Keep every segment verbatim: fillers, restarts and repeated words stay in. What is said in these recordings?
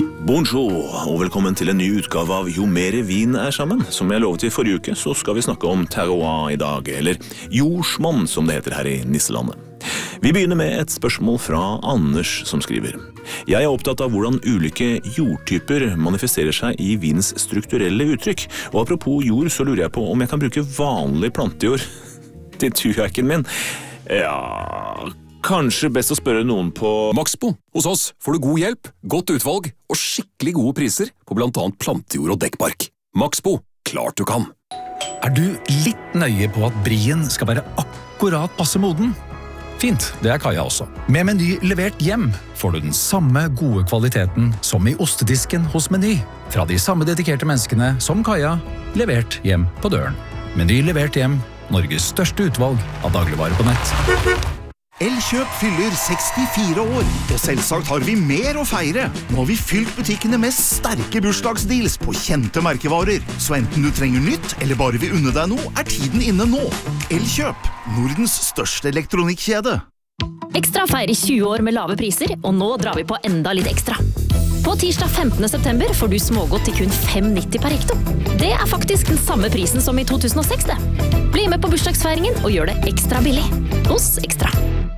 Bonjour, og velkommen til en ny utgave av Jo mere vin er sammen. Som jeg lovet i forrige uke, så skal vi snakke om terroir i dag, eller jordsmonn som det heter her i Nisselandet. Vi begynner med et spørsmål fra Anders som skriver. Jeg er opptatt av hvordan ulike jordtyper manifesterer seg i vins strukturelle uttrykk. Og apropos jord, så lurer jeg på om jeg kan bruke vanlig plantejord til turhacken min. Ja, kanskje best å spørre noen på Maxbo. Hos oss får du god hjelp, godt utvalg og skikkelig gode priser på blant annet plantejord og dekkbark. Maxbo, klart du kan. Er du litt nøye på at brien skal være akkurat passe moden? Fint, det er Kaja også. Med Meny levert hjem får du den samme gode kvaliteten som i ostedisken hos Meny. Fra de samme dedikerte menneskene som Kaja, levert hjem på døren. Meny levert hjem, Norges største utvalg av dagligvarer på nett. Elkjøp fyller sekstifire år, og selvsagt har vi mer å feire. Nå har vi fylt butikkene med sterke bursdagsdeals på kjente merkevarer. Så enten du trenger nytt, eller bare vil unne deg noe, er tiden inne nå. Elkjøp, Nordens største elektronikkjede. Ekstra feirer tjue år med lave priser, og nå drar vi på enda litt ekstra. På tirsdag femtende september får du smågodt til kun fem nitti per hekto. Det er faktisk den samme prisen som i to tusen og seks, det. Bli med på bursdagsfeiringen og gjør det ekstra billig. Hos Ekstra.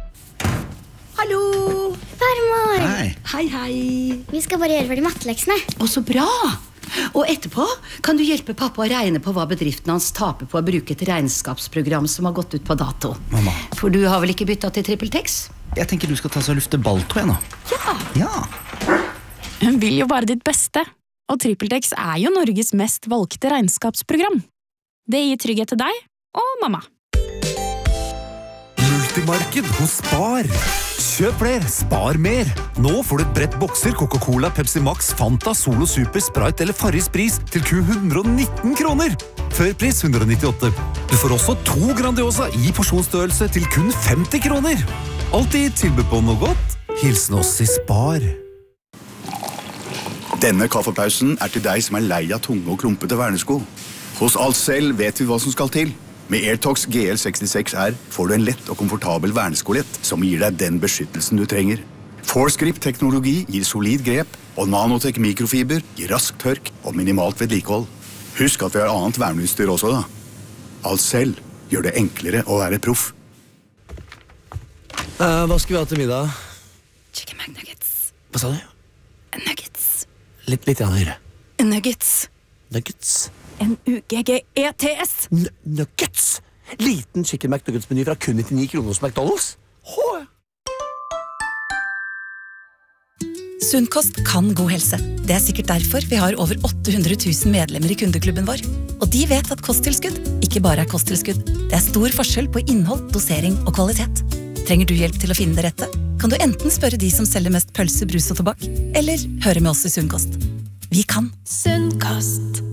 Hallo! Farmor! Hei. Hei, hei. Vi skal bare gjøre ferdig matteleksene. Å, så bra! Og etterpå kan du hjelpe pappa å regne på hva bedriften hans taper på å bruke et regnskapsprogram som har gått ut på dato. Mamma. For du har vel ikke byttet til TrippelTex? Jeg tenker du skal ta seg og lufte balltå igjen nå. Ja! Ja. Hun vil jo bare ditt beste, og TrippelTex er jo Norges mest valgte regnskapsprogram. Det gir trygghet til deg og mamma. Multimarked hos Spar. Kjøp flere, spar mer. Nå får du et brett bokser Coca-Cola, Pepsi Max, Fanta, Solo Super, Sprite eller Farris pris til kun hundre og nitten kroner. Før pris hundre og nittiåtte. Du får også to Grandiosa i porsjonsstørrelse til kun femti kroner. Alltid tilbud på noe godt. Hilsen oss i Spar. Denne kaffepausen er til deg som er lei av tunge og klumpete vernesko. Hos Alcel vet vi hva som skal til. Med Airtox G L sekstiseks R får du en lett og komfortabel verneskolett som gir deg den beskyttelsen du trenger. Forescript-teknologi gir solid grep, og Nanotech mikrofiber gir rask tørk og minimalt vedlikehold. Husk at vi har annet verneutstyr også, da. Alcel gjør det enklere å være proff. Uh, hva skal vi ha til middag? Chicken McNuggets. Hva sa du? Nuggets. Litt, litt igjen høyre. Nuggets. Nuggets. N U G G E T S. N Nuggets! Liten chicken McNuggets-meny fra kun nittini kroner hos McDonald's. Hå! Sunnkost kan god helse. Det er sikkert derfor vi har over åtte hundre tusen medlemmer i kundeklubben vår. Og de vet at kosttilskudd ikke bare er kosttilskudd. Det er stor forskjell på innhold, dosering og kvalitet. Trenger du hjelp til å finne det rette? Kan du enten spørre de som selger mest pølse, brus og tobakk, eller høre med oss i Sunnkost. Vi kan. Sunnkost.